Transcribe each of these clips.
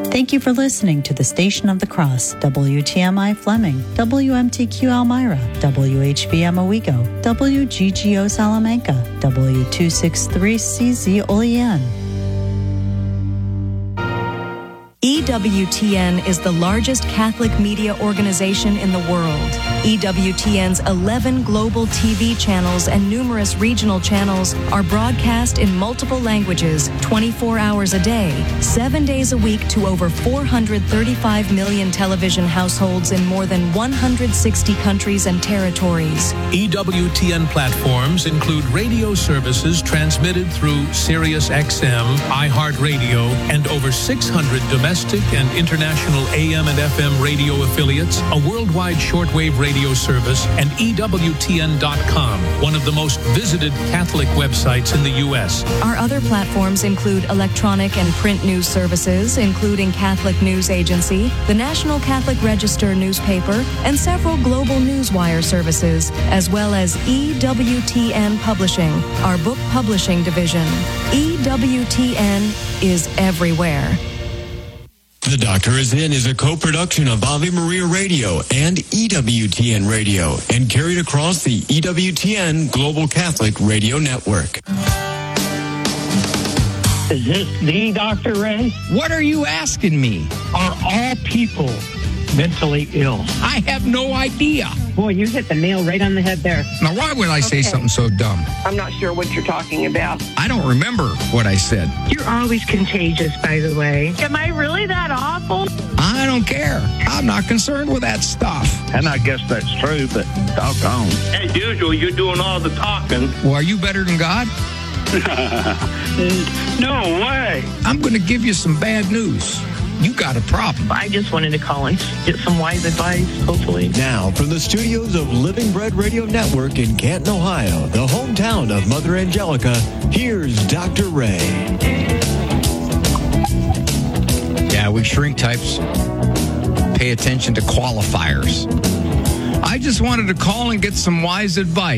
Thank you for listening to the Station of the Cross, WTMI Fleming, WMTQ Elmira, WHBM Owego, WGGO Salamanca, W263CZ Olean. EWTN is the largest Catholic media organization in the world. EWTN's 11 global TV channels and numerous regional channels are broadcast in multiple languages 24 hours a day, 7 days a week to over 435 million television households in more than 160 countries and territories. EWTN platforms include radio services transmitted through Sirius XM, iHeartRadio, and over 600 domestic and international AM and FM radio affiliates, a worldwide shortwave radio service, and EWTN.com, one of the most visited Catholic websites in the U.S. Our other platforms include electronic and print news services, including Catholic News Agency, the National Catholic Register newspaper, and several global newswire services, as well as EWTN Publishing, our book publishing division. EWTN is everywhere. The Doctor Is In is a co-production of Ave Maria Radio and EWTN Radio and carried across the EWTN Global Catholic Radio Network. Is this the Dr. Ray? What are you asking me? Are all people mentally ill? I have no idea. Boy, you hit the nail right on the head there. Now, why would I say something so dumb? I'm not sure what you're talking about. I don't remember what I said. You're always contagious, by the way. Am I really that awful? I don't care. I'm not concerned with that stuff. And I guess that's true, but doggone. As usual, you're doing all the talking. Well, are you better than God? No way. I'm going to give you some bad news. You got a problem. I just wanted to call and get some wise advice, hopefully. Now, from the studios of Living Bread Radio Network in Canton, Ohio, the hometown of Mother Angelica, here's Dr. Ray. Yeah, we shrink types pay attention to qualifiers. I just wanted to call and get some wise advice. ...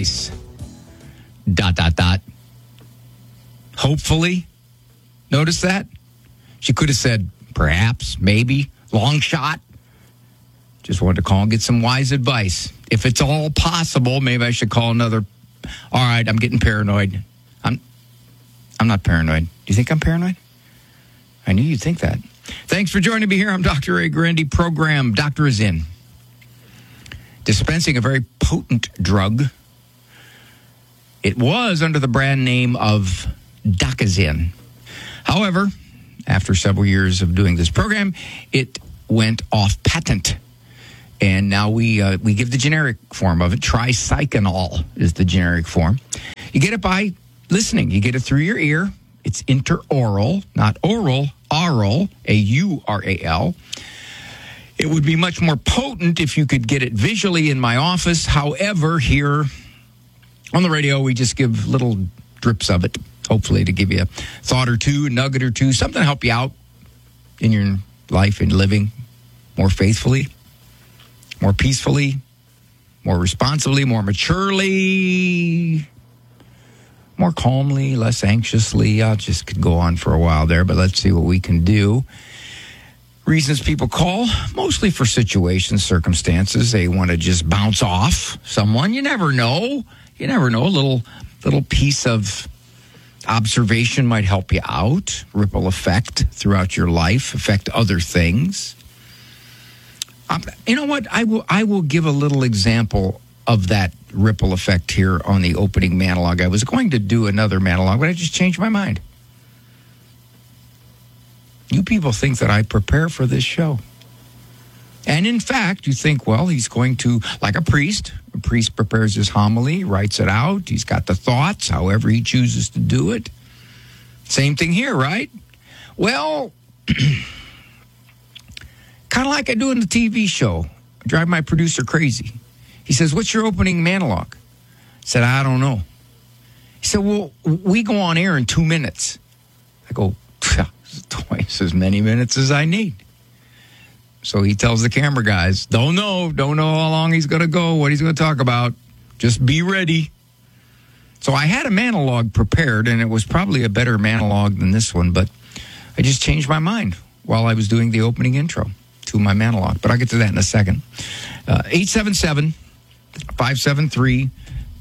Hopefully. Notice that? She could have said, perhaps, maybe, long shot. Just wanted to call and get some wise advice. If it's all possible, maybe I should call another. All right, I'm getting paranoid. I'm not paranoid. Do you think I'm paranoid? I knew you'd think that. Thanks for joining me here. I'm Dr. Ray Guarendi. Program Doctor Is In. Dispensing a very potent drug. It was under the brand name of Dachazin. However, after several years of doing this program, it went off patent. And now we give the generic form of it. Tricyclinol is the generic form. You get it by listening. You get it through your ear. It's interoral, not oral, aural, A-U-R-A-L. It would be much more potent if you could get it visually in my office. However, here on the radio, we just give little drips of it, hopefully to give you a thought or two, a nugget or two, something to help you out in your life and living more faithfully, more peacefully, more responsibly, more maturely, more calmly, less anxiously. I just could go on for a while there, but let's see what we can do. Reasons people call, mostly for situations, circumstances. They want to just bounce off someone. You never know. You never know. A little piece of observation might help you out. Ripple effect throughout your life, affect other things. You know what? I will give a little example of that ripple effect here on the opening monologue. I was going to do another monologue, but I just changed my mind. You people think that I prepare for this show. And in fact, you think, well, he's going to, like a priest prepares his homily, writes it out, he's got the thoughts, however he chooses to do it. Same thing here, right? Well, kind of like I do in the TV show. I drive my producer crazy. He says, what's your opening monologue? I said, I don't know. He said, well, we go on air in 2 minutes. I go, twice as many minutes as I need. So he tells the camera guys, don't know how long he's going to go, what he's going to talk about. Just be ready. So I had a monologue prepared, and it was probably a better monologue than this one, but I just changed my mind. while I was doing the opening intro to my monologue. But I'll get to that in a second. 877-573-7825.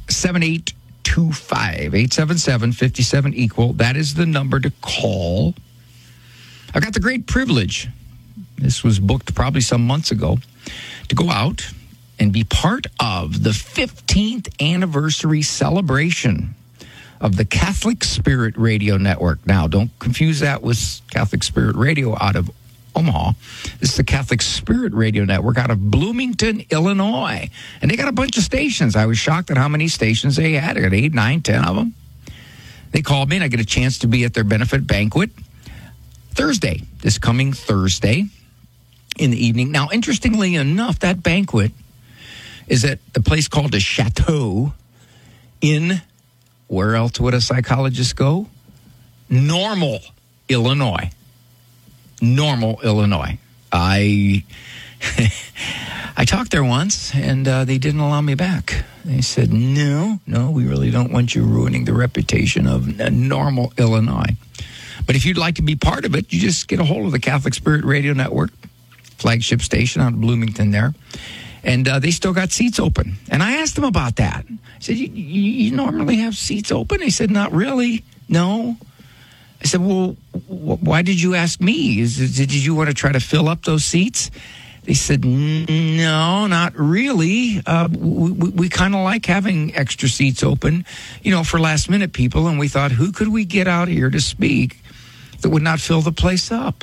877-57-EQUAL. That is the number to call. I got the great privilege, this was booked probably some months ago, to go out and be part of the 15th anniversary celebration of the Catholic Spirit Radio Network. Now, don't confuse that with Catholic Spirit Radio out of Omaha. This is the Catholic Spirit Radio Network out of Bloomington, Illinois. And they got a bunch of stations. I was shocked at how many stations they had. I got 8, 9, 10 of them. They called me, and I get a chance to be at their benefit banquet Thursday, this coming Thursday in the evening. Now, interestingly enough, that banquet is at a place called a Chateau in, where else would a psychologist go? Normal, Illinois. Normal, Illinois. I talked there once, and they didn't allow me back. They said, no, we really don't want you ruining the reputation of Normal, Illinois. But if you'd like to be part of it, you just get a hold of the Catholic Spirit Radio Network, flagship station out of Bloomington there. And they still got seats open. And I asked them about that. I said, you normally have seats open? They said, not really. No. I said, well, why did you ask me? Did you want to try to fill up those seats? They said, no, not really. We kind of like having extra seats open, for last minute people. And we thought, who could we get out here to speak that would not fill the place up?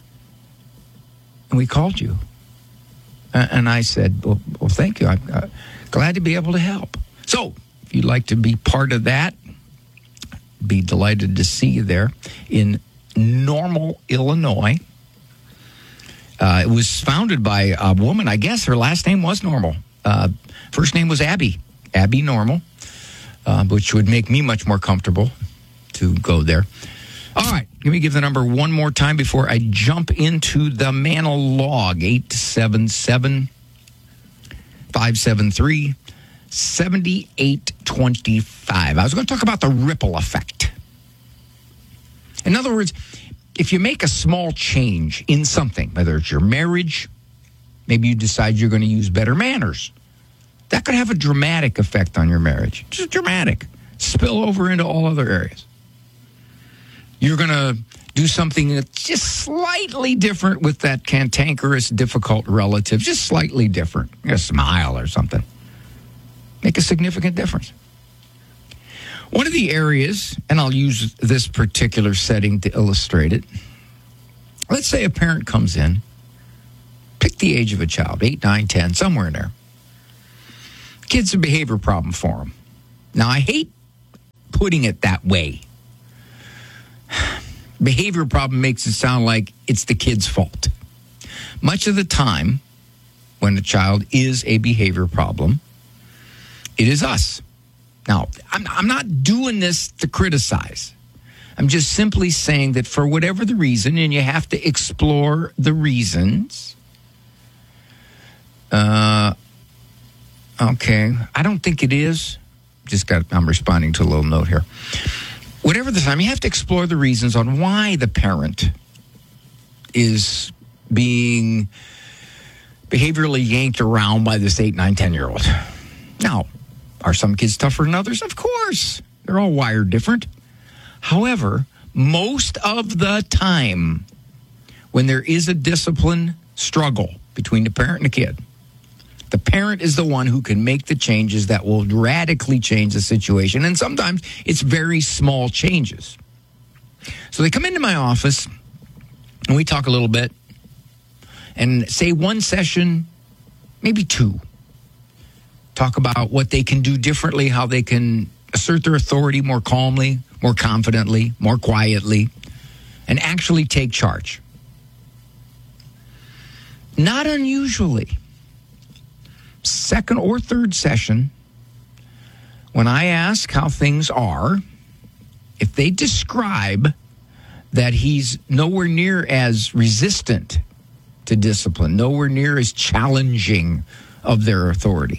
And we called you. And I said, well, thank you. I'm glad to be able to help. So if you'd like to be part of that, be delighted to see you there in Normal, Illinois. It was founded by a woman. I guess her last name was Normal. First name was Abby Normal, which would make me much more comfortable to go there. All right, let me give the number one more time before I jump into the monologue. 877-573-7825. I was going to talk about the ripple effect. In other words, if you make a small change in something, whether it's your marriage, maybe you decide you're going to use better manners. That could have a dramatic effect on your marriage. Just dramatic. Spill over into all other areas. You're going to do something that's just slightly different with that cantankerous, difficult relative, just slightly different. A smile or something. Make a significant difference. One of the areas, and I'll use this particular setting to illustrate it. Let's say a parent comes in, pick the age of a child, 8, 9, 10, somewhere in there. Kid's a behavior problem for them. Now, I hate putting it that way. Behavior problem makes it sound like it's the kid's fault. Much of the time, when a child is a behavior problem, it is us. Now, I'm not doing this to criticize. I'm just simply saying that for whatever the reason, and you have to explore the reasons. Okay, I don't think it is. I'm responding to a little note here. Whatever the time, you have to explore the reasons on why the parent is being behaviorally yanked around by this 8, 9, 10-year-old. Now, are some kids tougher than others? Of course. They're all wired different. However, most of the time, when there is a discipline struggle between the parent and the kid, the parent is the one who can make the changes that will radically change the situation. And sometimes it's very small changes. So they come into my office and we talk a little bit and say one session, maybe 2. Talk about what they can do differently, how they can assert their authority more calmly, more confidently, more quietly, and actually take charge. Not unusually. Second or third session, when I ask how things are, if they describe that he's nowhere near as resistant to discipline, nowhere near as challenging of their authority,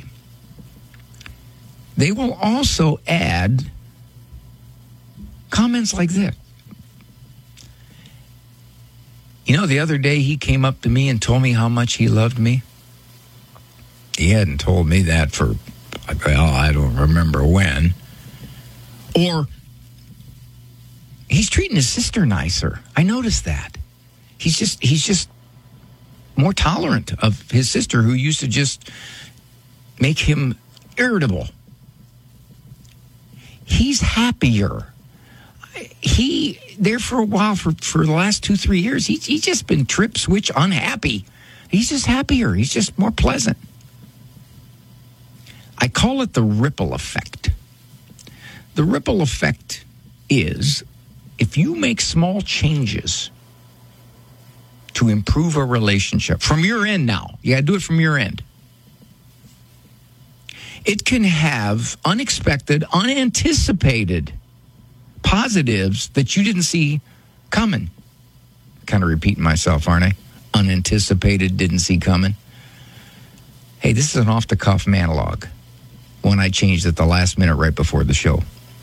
they will also add comments like this. You know, the other day he came up to me and told me how much he loved me. He hadn't told me that for, well, I don't remember when. Or he's treating his sister nicer. I noticed that. He's just more tolerant of his sister, who used to just make him irritable. He's happier. He, there for a while, for the last 2-3 years, he's just been trip switch unhappy. He's just happier. He's just more pleasant. I call it the ripple effect. The ripple effect is if you make small changes to improve a relationship from your end now, you got to do it from your end. It can have unexpected, unanticipated positives that you didn't see coming. Kind of repeating myself, aren't I? Unanticipated, didn't see coming. Hey, this is an off-the-cuff monologue. One I changed at the last minute right before the show.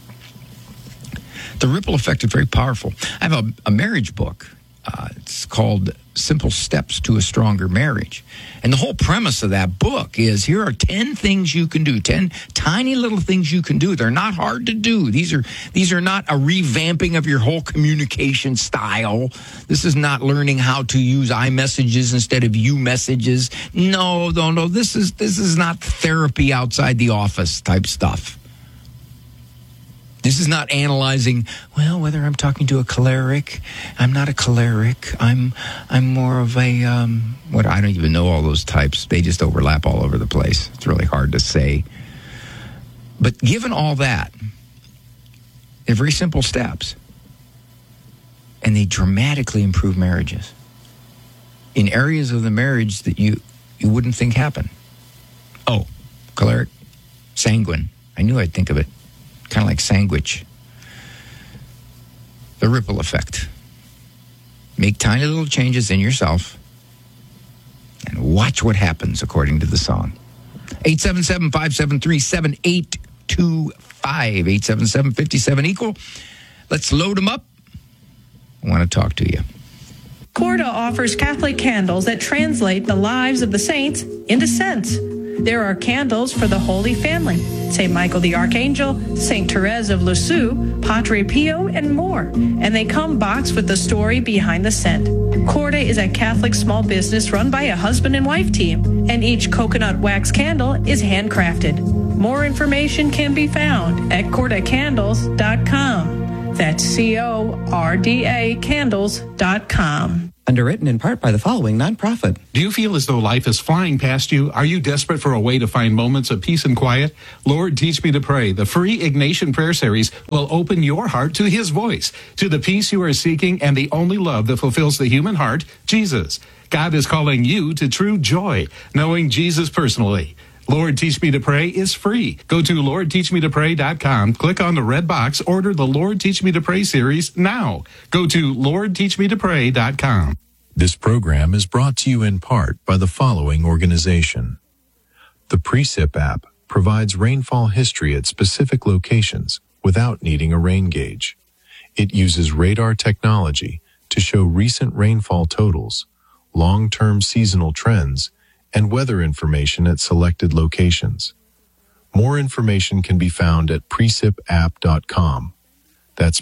The ripple effect is very powerful. I have a marriage book. It's called Simple Steps to a Stronger Marriage. And the whole premise of that book is here are 10 things you can do, 10 tiny little things you can do. They're not hard to do. These are not a revamping of your whole communication style. This is not learning how to use iMessages instead of you messages. No. This is not therapy outside the office type stuff. This is not analyzing, well, whether I'm talking to a choleric. I'm not a choleric. I'm more of a, I don't even know all those types. They just overlap all over the place. It's really hard to say. But given all that, they're very simple steps. And they dramatically improve marriages in areas of the marriage that you wouldn't think happen. Oh, choleric, sanguine. I knew I'd think of it. Kind of like sandwich. The ripple effect. Make tiny little changes in yourself and watch what happens, according to the song. 877-573-7825. 877-57-EQUAL. Let's load them up. I want to talk to you. Corda offers Catholic candles that translate the lives of the saints into scents. There are candles for the Holy Family, St. Michael the Archangel, St. Therese of Lisieux, Padre Pio, and more. And they come boxed with the story behind the scent. Corda is a Catholic small business run by a husband and wife team, and each coconut wax candle is handcrafted. More information can be found at cordacandles.com. That's CORDA candles.com. Underwritten in part by the following nonprofit. Do you feel as though life is flying past you? Are you desperate for a way to find moments of peace and quiet? Lord, Teach Me to Pray, the free Ignatian prayer series, will open your heart to His voice, to the peace you are seeking and the only love that fulfills the human heart, Jesus. God is calling you to true joy, knowing Jesus personally. Lord, Teach Me to Pray is free. Go to LordTeachMeToPray.com, click on the red box, order the Lord Teach Me to Pray series now. Go to LordTeachMeToPray.com. This program is brought to you in part by the following organization. The Precip app provides rainfall history at specific locations without needing a rain gauge. It uses radar technology to show recent rainfall totals, long-term seasonal trends, and weather information at selected locations. More information can be found at precipapp.com. That's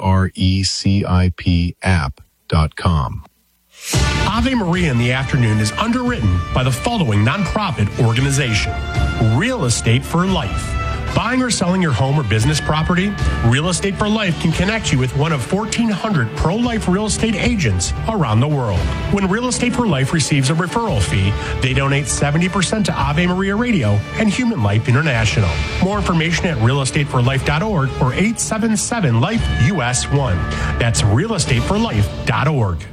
PRECIP app.com. Ave Maria in the Afternoon is underwritten by the following nonprofit organization: Real Estate for Life. Buying or selling your home or business property? Real Estate for Life can connect you with one of 1,400 pro-life real estate agents around the world. When Real Estate for Life receives a referral fee, they donate 70% to Ave Maria Radio and Human Life International. More information at realestateforlife.org or 877-LIFE-US1. That's realestateforlife.org.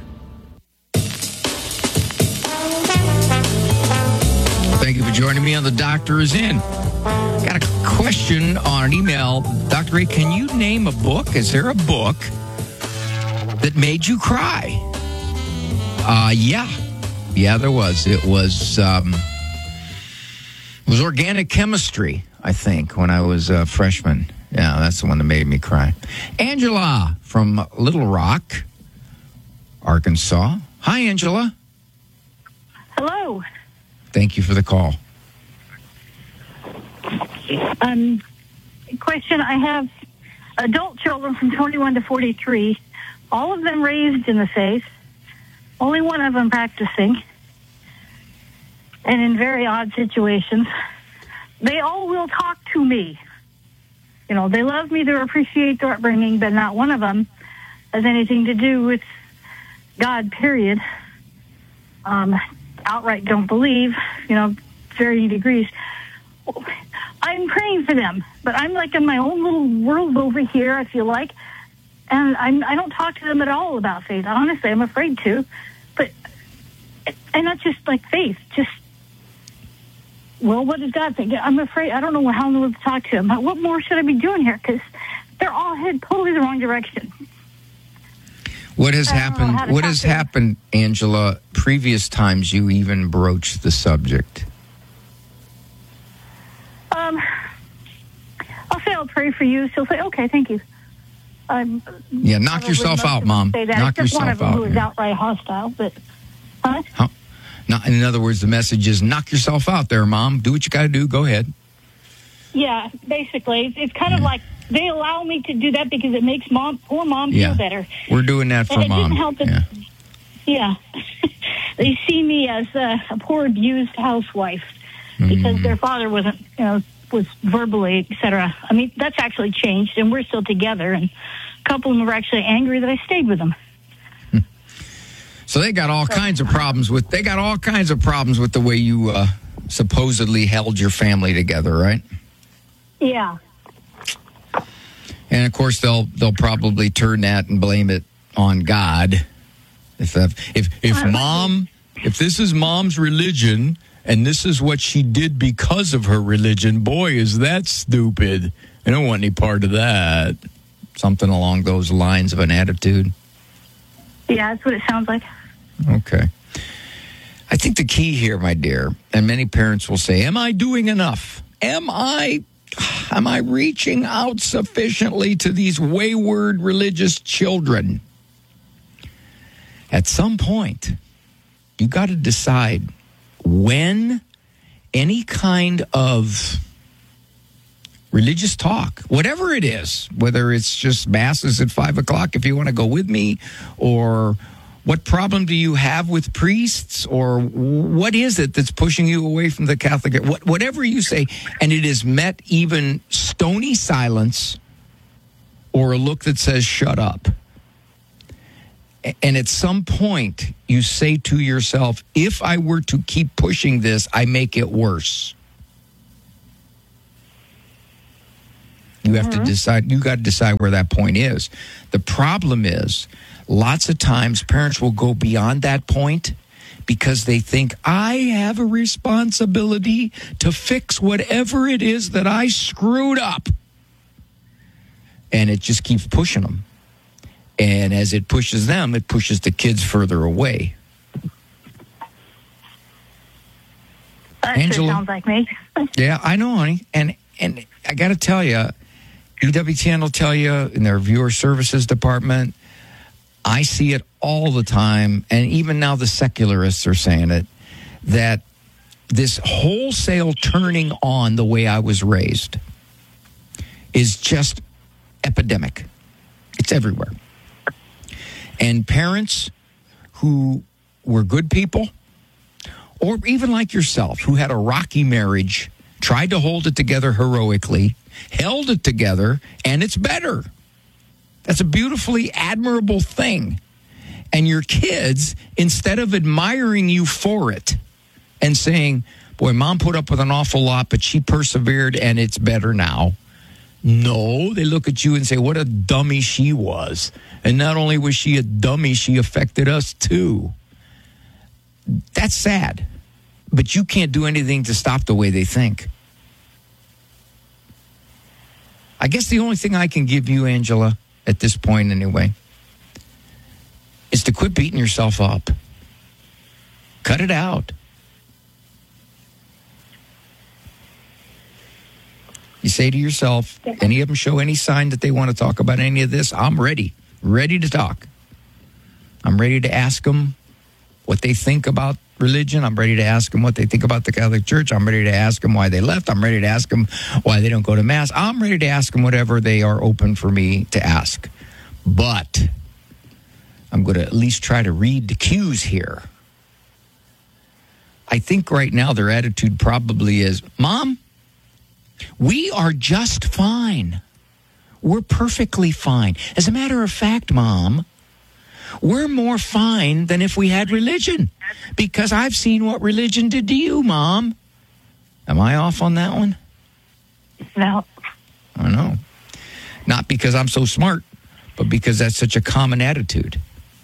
Thank you for joining me on The Doctor Is In. Got a question on an email. Dr. Ray, can you name a book? Is there a book that made you cry? Yeah, there was. It was Organic Chemistry, I think, when I was a freshman. Yeah, that's the one that made me cry. Angela from Little Rock, Arkansas. Hi, Angela. Hello. Thank you for the call. Question, I have adult children from 21 to 43, all of them raised in the faith, only one of them practicing, and in very odd situations. They all will talk to me. You know, they love me, they appreciate their upbringing, but not one of them has anything to do with God, period. Outright don't believe, varying degrees. I'm praying for them, but I'm like in my own little world over here, I feel like, and I don't talk to them at all about faith. Honestly, I'm afraid to, and not just like faith, just, well, what does God think? I'm afraid, I don't know how I'm going to talk to them. What more should I be doing here? Because they're all headed totally the wrong direction. What has happened? What has happened, Angela, previous times you even broached the subject? I'll say I'll pray for you. She'll say, okay, thank you. Knock yourself out, Mom. Knock yourself one of them out. who is outright hostile, but... Huh? In other words, the message is knock yourself out there, Mom. Do what you got to do. Go ahead. Yeah, basically. It's kind of like they allow me to do that because it makes poor mom feel better. We're doing that for and Mom. It didn't help that, yeah. They see me as a poor abused housewife because their father wasn't, was verbally, etc. I mean, that's actually changed, and we're still together. And a couple of them were actually angry that I stayed with them. So they got all kinds of problems with. They got all kinds of problems with the way you supposedly held your family together, right? Yeah. And of course, they'll probably turn that and blame it on God. If this is Mom's religion. And this is what she did because of her religion. Boy, is that stupid. I don't want any part of that. Something along those lines of an attitude. Yeah, that's what it sounds like. Okay. I think the key here, my dear, and many parents will say, am I doing enough? Am I reaching out sufficiently to these wayward religious children? At some point, you got to decide when any kind of religious talk, whatever it is, whether it's just masses at 5 o'clock if you want to go with me, or what problem do you have with priests, or what is it that's pushing you away from the Catholic, whatever you say, and it is met even stony silence or a look that says shut up. And at some point, you say to yourself, if I were to keep pushing this, I make it worse. You have to decide, you got to decide where that point is. The problem is, lots of times parents will go beyond that point because they think, I have a responsibility to fix whatever it is that I screwed up. And it just keeps pushing them. And as it pushes them, it pushes the kids further away. That Angela, sure sounds like me. Yeah, I know, honey. And I got to tell you, EWTN will tell you in their viewer services department, I see it all the time, and even now the secularists are saying it, that this wholesale turning on the way I was raised is just epidemic. It's everywhere. And parents who were good people, or even like yourself, who had a rocky marriage, tried to hold it together heroically, held it together, and it's better. That's a beautifully admirable thing. And your kids, instead of admiring you for it and saying, boy, Mom put up with an awful lot, but she persevered and it's better now. No, they look at you and say, what a dummy she was. And not only was she a dummy, she affected us too. That's sad. But you can't do anything to stop the way they think. I guess the only thing I can give you, Angela, at this point anyway, is to quit beating yourself up. Cut it out. You say to yourself, any of them show any sign that they want to talk about any of this, I'm ready to talk. I'm ready to ask them what they think about religion. I'm ready to ask them what they think about the Catholic Church. I'm ready to ask them why they left. I'm ready to ask them why they don't go to Mass. I'm ready to ask them whatever they are open for me to ask. But I'm going to at least try to read the cues here. I think right now their attitude probably is, Mom, we are just fine. We're perfectly fine. As a matter of fact, Mom, we're more fine than if we had religion, because I've seen what religion did to you, Mom. Am I off on that one? No. I know. Not because I'm so smart, but because that's such a common attitude.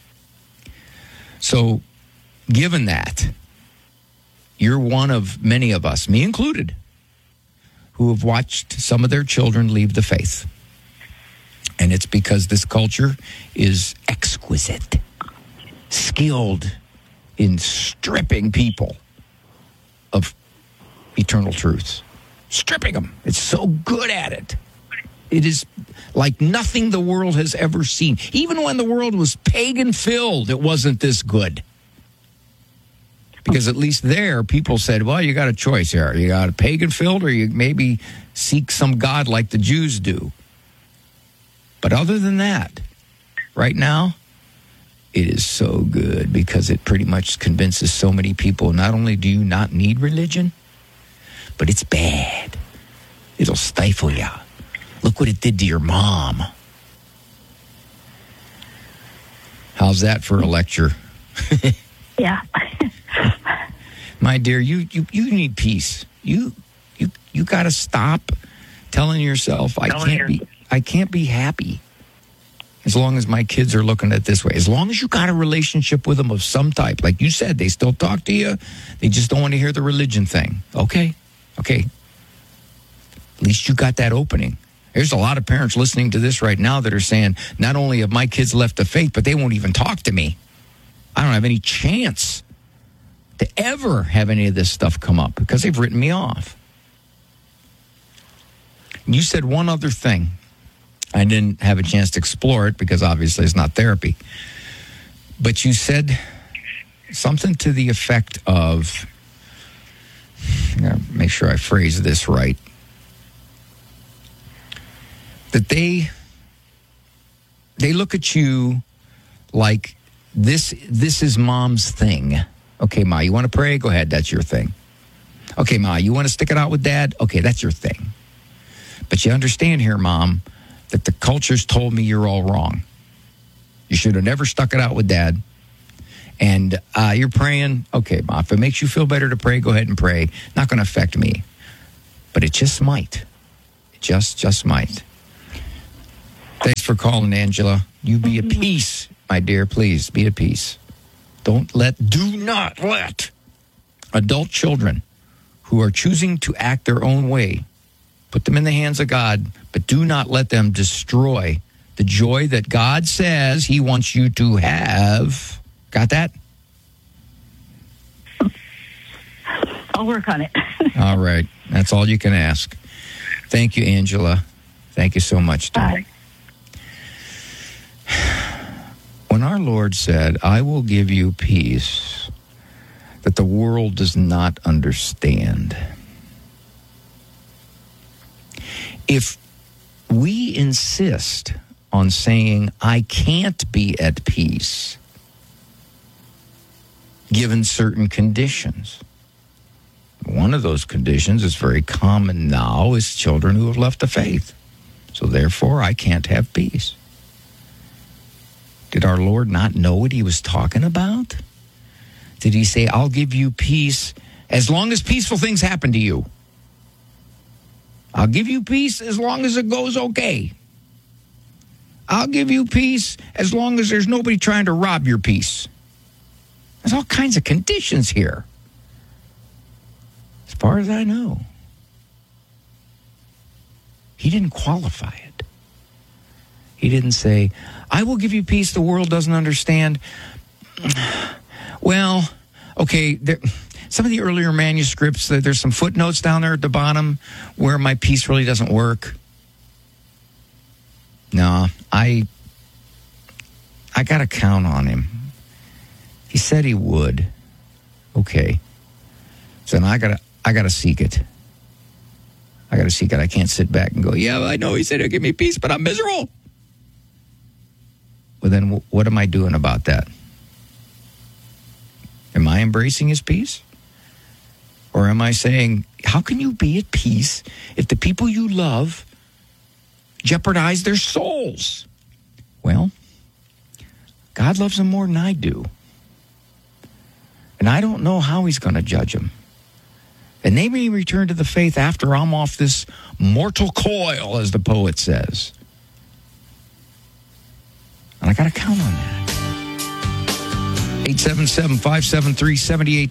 So, given that, you're one of many of us, me included, who have watched some of their children leave the faith. And it's because this culture is exquisite, skilled in stripping people of eternal truths. Stripping them. It's so good at it. It is like nothing the world has ever seen. Even when the world was pagan-filled, it wasn't this good. Because at least there, people said, well, you got a choice here. You got a pagan-filled, or you maybe seek some God like the Jews do. But other than that, right now, it is so good because it pretty much convinces so many people, not only do you not need religion, but it's bad. It'll stifle you. Look what it did to your mom. How's that for a lecture? Yeah. My dear, you need peace. You got to stop telling yourself I can't be happy as long as my kids are looking at it this way. As long as you got a relationship with them of some type, like you said, they still talk to you. They just don't want to hear the religion thing. Okay. At least you got that opening. There's a lot of parents listening to this right now that are saying, not only have my kids left the faith, but they won't even talk to me. I don't have any chance to ever have any of this stuff come up because they've written me off. You said one other thing. I didn't have a chance to explore it because obviously it's not therapy. But you said something to the effect of, I gotta make sure I phrase this right, that they look at you like this is Mom's thing. Okay, Ma, you want to pray? Go ahead, that's your thing. Okay, Ma, you want to stick it out with Dad? Okay, that's your thing. But you understand here, Mom, that the culture's told me you're all wrong. You should have never stuck it out with Dad. And you're praying. Okay, Ma, if it makes you feel better to pray, go ahead and pray. Not going to affect me. But it just might. It just might. Thanks for calling, Angela. You be at peace, my dear. Please, be at peace. Do not let adult children who are choosing to act their own way, put them in the hands of God, but do not let them destroy the joy that God says He wants you to have. Got that? I'll work on it. All right. That's all you can ask. Thank you, Angela. Thank you so much. Bye. When our Lord said, I will give you peace that the world does not understand, if we insist on saying, I can't be at peace given certain conditions, one of those conditions is very common now is children who have left the faith. So therefore, I can't have peace. Did our Lord not know what He was talking about? Did He say, I'll give you peace as long as peaceful things happen to you? I'll give you peace as long as it goes okay. I'll give you peace as long as there's nobody trying to rob your peace. There's all kinds of conditions here. As far as I know, He didn't qualify it. He didn't say, I will give you peace the world doesn't understand. Well, okay, some of the earlier manuscripts, there's some footnotes down there at the bottom where my peace really doesn't work. No, I got to count on Him. He said he would. Okay. So now I gotta seek it. I got to seek it. I can't sit back and go, yeah, I know he said he'll give me peace, but I'm miserable. Well, then what am I doing about that? Am I embracing his peace? Or am I saying, how can you be at peace if the people you love jeopardize their souls? Well, God loves them more than I do. And I don't know how he's going to judge them. And they may return to the faith after I'm off this mortal coil, as the poet says. And I got to count on that. 877-573-7825.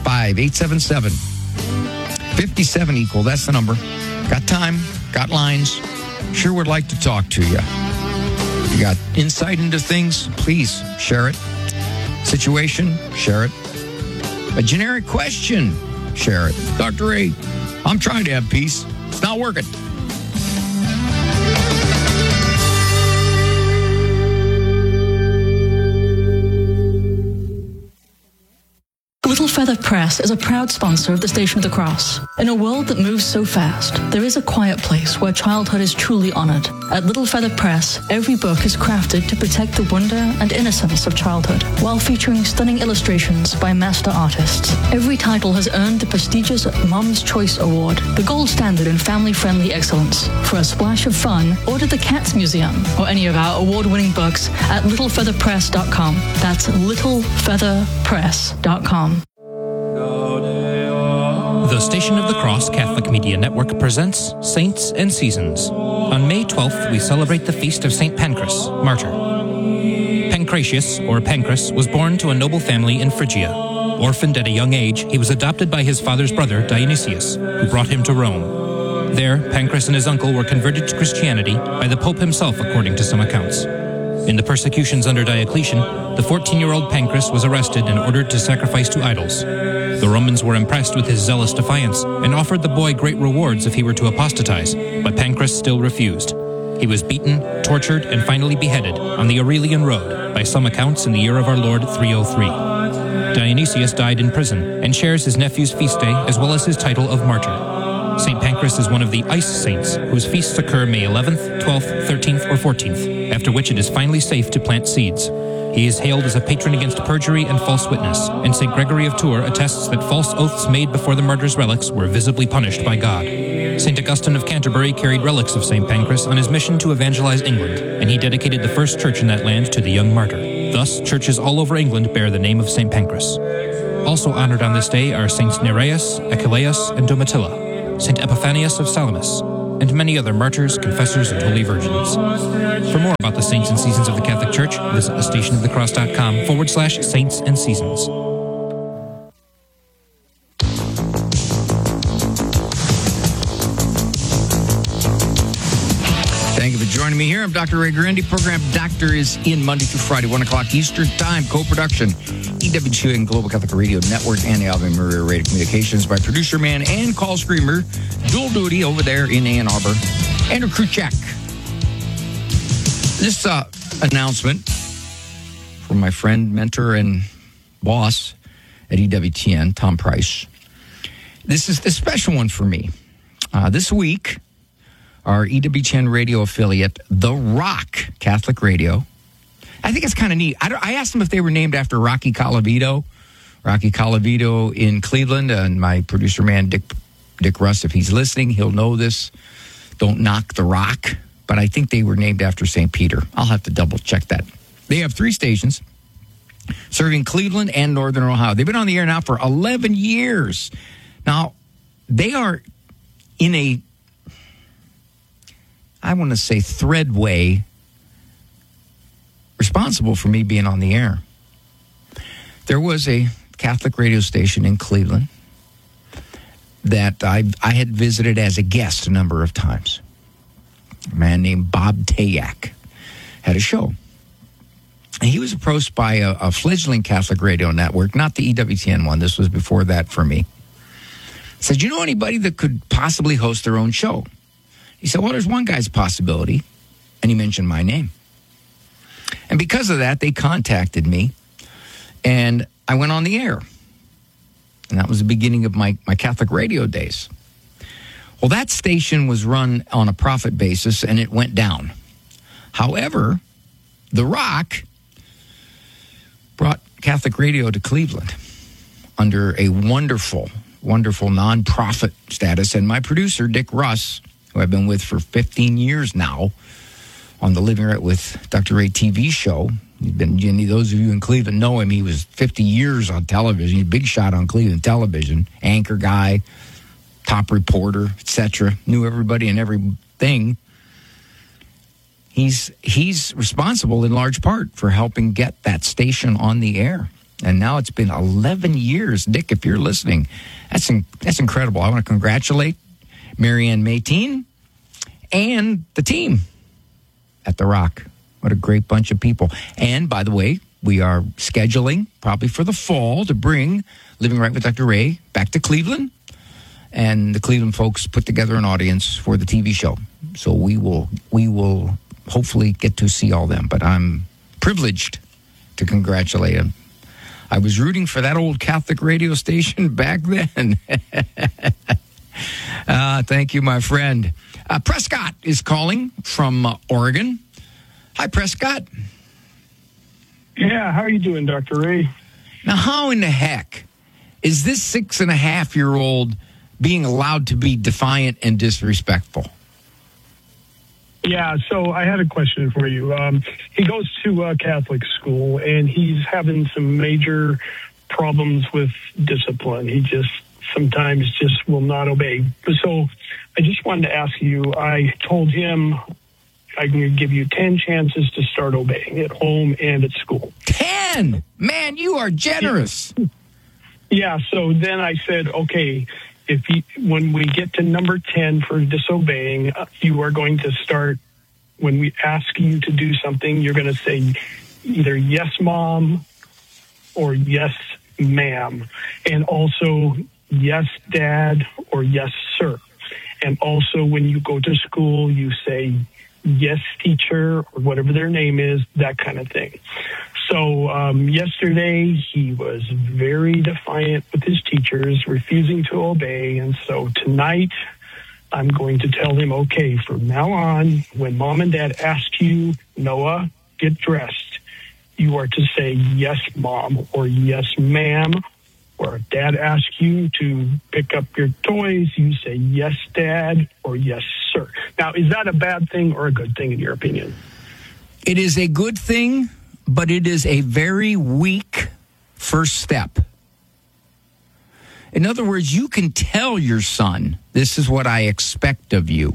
877-57 equal. That's the number. Got time, got lines. Sure would like to talk to you. You got insight into things? Please share it. Situation? Share it. A generic question? Share it. Dr. Ray, I'm trying to have peace. It's not working. Little Feather Press is a proud sponsor of the Station of the Cross. In a world that moves so fast, there is a quiet place where childhood is truly honored. At Little Feather Press, every book is crafted to protect the wonder and innocence of childhood, while featuring stunning illustrations by master artists. Every title has earned the prestigious Mom's Choice Award, the gold standard in family-friendly excellence. For a splash of fun, order The Cats Museum or any of our award-winning books at littlefeatherpress.com. That's littlefeatherpress.com. The Station of the Cross Catholic Media Network presents Saints and Seasons. On May 12th, we celebrate the feast of St. Pancras, martyr. Pancratius, or Pancras, was born to a noble family in Phrygia. Orphaned at a young age, he was adopted by his father's brother, Dionysius, who brought him to Rome. There, Pancras and his uncle were converted to Christianity by the Pope himself, according to some accounts. In the persecutions under Diocletian, the 14-year-old Pancras was arrested and ordered to sacrifice to idols. The Romans were impressed with his zealous defiance and offered the boy great rewards if he were to apostatize, but Pancras still refused. He was beaten, tortured, and finally beheaded on the Aurelian Road, by some accounts in the year of our Lord 303. Dionysius died in prison and shares his nephew's feast day as well as his title of martyr. St. Pancras is one of the ice saints whose feasts occur May 11th, 12th, 13th, or 14th, after which it is finally safe to plant seeds. He is hailed as a patron against perjury and false witness, and St. Gregory of Tours attests that false oaths made before the martyr's relics were visibly punished by God. St. Augustine of Canterbury carried relics of St. Pancras on his mission to evangelize England, and he dedicated the first church in that land to the young martyr. Thus, churches all over England bear the name of St. Pancras. Also honored on this day are Saints Nereus, Achilleus, and Domitilla, St. Epiphanius of Salamis, and many other martyrs, confessors, and holy virgins. For more about the saints and seasons of the Catholic Church, visit thestationofthecross.com/saints and seasons. Thank you for joining me here. I'm Dr. Ray Guarendi. Program Doctor is in Monday through Friday, 1 o'clock Eastern Time. Co-production, EWTN Global Catholic Radio Network and the Ave Maria Radio Communications by producer man and call screamer. Dual duty over there in Ann Arbor. Andrew Kruchek. This announcement from my friend, mentor, and boss at EWTN, Tom Price. This is a special one for me. This week, our EWTN radio affiliate, The Rock Catholic Radio. I think it's kind of neat. I asked them if they were named after Rocky Colavito. Rocky Colavito in Cleveland, and my producer man, Dick Russ, if he's listening, he'll know this. Don't knock The Rock. But I think they were named after St. Peter. I'll have to double check that. They have 3 stations serving Cleveland and Northern Ohio. They've been on the air now for 11 years. Now, they are in a, I want to say, thread way responsible for me being on the air. There was a Catholic radio station in Cleveland that I had visited as a guest a number of times. A man named Bob Tayak had a show. And he was approached by a fledgling Catholic radio network, not the EWTN one. This was before that for me. Said, you know anybody that could possibly host their own show? He said, well, there's one guy's possibility. And he mentioned my name. And because of that, they contacted me. And I went on the air. And that was the beginning of my Catholic radio days. Well, that station was run on a profit basis, and it went down. However, The Rock brought Catholic radio to Cleveland under a wonderful, wonderful nonprofit status. And my producer, Dick Russ, who I've been with for 15 years now on the Living Right with Dr. Ray TV show. He's been, those of you in Cleveland know him. He was 50 years on television. He's a big shot on Cleveland television. Anchor guy, top reporter, etc. Knew everybody and everything. He's responsible in large part for helping get that station on the air. And now it's been 11 years. Dick, if you're listening, that's incredible. I want to congratulate Marianne Mayteen and the team at The Rock. What a great bunch of people. And by the way, we are scheduling probably for the fall to bring Living Right with Dr. Ray back to Cleveland. And the Cleveland folks put together an audience for the TV show. So we will hopefully get to see all them. But I'm privileged to congratulate them. I was rooting for that old Catholic radio station back then. Thank you, my friend. Prescott is calling from Oregon. Hi, Prescott. Yeah, how are you doing, Dr. Ray? Now, how in the heck is this 6.5-year-old being allowed to be defiant and disrespectful? Yeah, so I had a question for you. He goes to a Catholic school, and he's having some major problems with discipline. He just sometimes just will not obey. So I just wanted to ask you, I told him I can give you 10 chances to start obeying at home and at school. 10? Man, you are generous. Yeah, so then I said, okay, when we get to number 10 for disobeying, you are going to start, when we ask you to do something, you're going to say either yes, mom, or yes, ma'am. And also yes, dad, or yes, sir. And also when you go to school, you say yes, teacher, or whatever their name is, that kind of thing. So yesterday, he was very defiant with his teachers, refusing to obey. And so tonight, I'm going to tell him, okay, from now on, when mom and dad ask you, Noah, get dressed, you are to say yes, mom, or yes, ma'am. Or if dad asks you to pick up your toys, you say yes, dad, or yes, sir. Now, is that a bad thing or a good thing in your opinion? It is a good thing, but it is a very weak first step. In other words, you can tell your son, this is what I expect of you.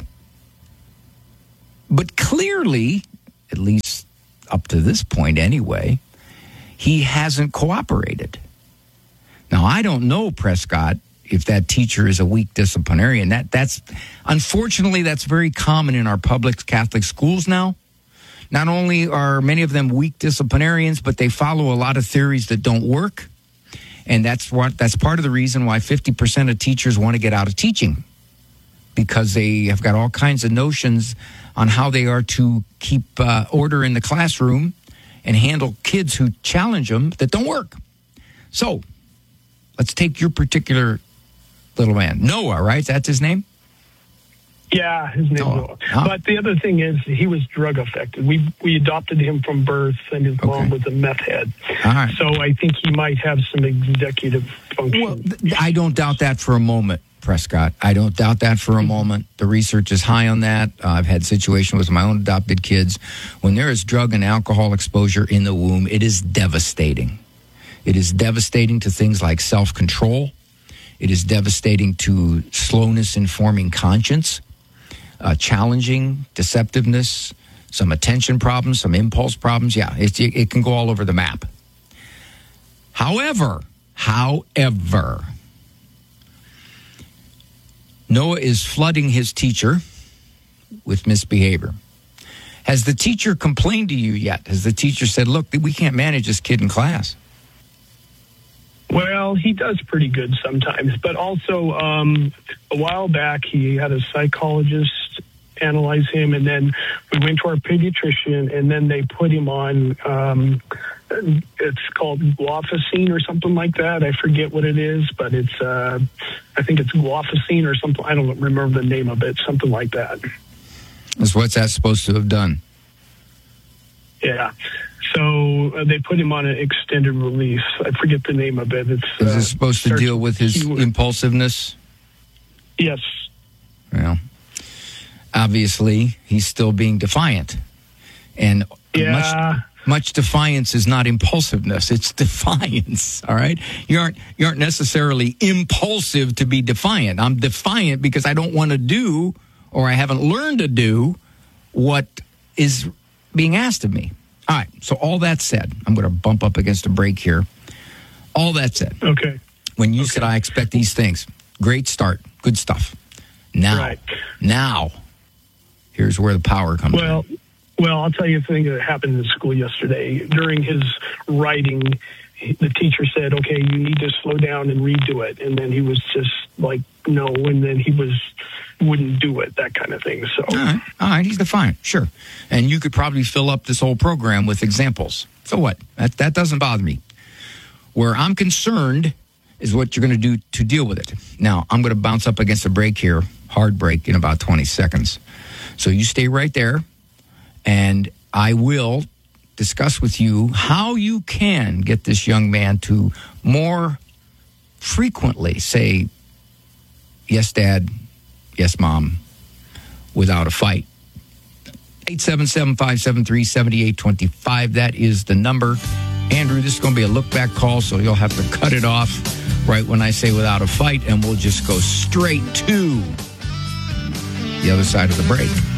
But clearly, at least up to this point anyway, he hasn't cooperated. Now, I don't know, Prescott, if that teacher is a weak disciplinarian. That's unfortunately, that's very common in our public Catholic schools now. Not only are many of them weak disciplinarians, but they follow a lot of theories that don't work. And that's part of the reason why 50% of teachers want to get out of teaching, because they have got all kinds of notions on how they are to keep order in the classroom and handle kids who challenge them that don't work. So let's take your particular little man, Noah, right? That's his name? Yeah, his name's Noah. But the other thing is he was drug affected. We adopted him from birth, and his mom was a meth head. All right. So I think he might have some executive function. Well, I don't doubt that for a moment, Prescott. I don't doubt that for a moment. The research is high on that. I've had situations with my own adopted kids. When there is drug and alcohol exposure in the womb, it is devastating. It is devastating to things like self-control. It is devastating to slowness in forming conscience, challenging, deceptiveness, some attention problems, some impulse problems. Yeah, it can go all over the map. However, Noah is flooding his teacher with misbehavior. Has the teacher complained to you yet? Has the teacher said, look, we can't manage this kid in class? Well, he does pretty good sometimes, but also a while back he had a psychologist analyze him, and then we went to our pediatrician, and then they put him on It's called guanfacine or something like that. I forget what it is, but it's I think it's guanfacine or something. I don't remember the name of it. Something like that. So what's that supposed to have done? Yeah. So they put him on an extended release. I forget the name of it. Is it supposed to deal with his impulsiveness? Yes. Well, obviously, he's still being defiant. And much defiance is not impulsiveness. It's defiance, all right? You aren't necessarily impulsive to be defiant. I'm defiant because I don't want to do, or I haven't learned to do, what is being asked of me. All right, so all that said, I'm going to bump up against a break here. All that said, okay. When you said I expect these things, great start, good stuff. Now, here's where the power comes in. Well, I'll tell you a thing that happened in school yesterday. During his writing, the teacher said, okay, you need to slow down and redo it. And then he was just like, no, and then he wouldn't do it, that kind of thing. So, all right, he's defiant, sure. And you could probably fill up this whole program with examples. So what? That doesn't bother me. Where I'm concerned is what you're going to do to deal with it. Now, I'm going to bounce up against a break here, hard break in about 20 seconds. So you stay right there, and I will discuss with you how you can get this young man to more frequently say, yes, Dad, yes, Mom, without a fight. 877-573-7825. That is the number. Andrew, this is going to be a look-back call, so you'll have to cut it off right when I say without a fight, and we'll just go straight to the other side of the break.